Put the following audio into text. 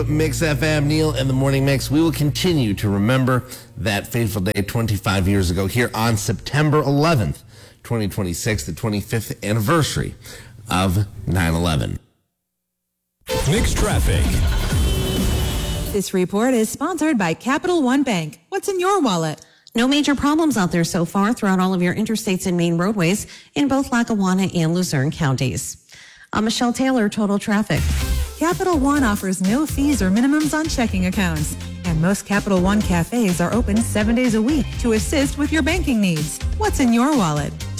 Mix FM, Neil and the Morning Mix. We will continue to remember that fateful day 25 years ago here on September 11th, 2026, the 25th anniversary of 9/11. Mixed traffic. This report is sponsored by Capital One Bank. What's in your wallet? No major problems out there so far throughout all of your interstates and main roadways in both Lackawanna and Luzerne counties. I'm Michelle Taylor, Total Traffic. Capital One offers no fees or minimums on checking accounts. And most Capital One cafes are open 7 days a week to assist with your banking needs. What's in your wallet?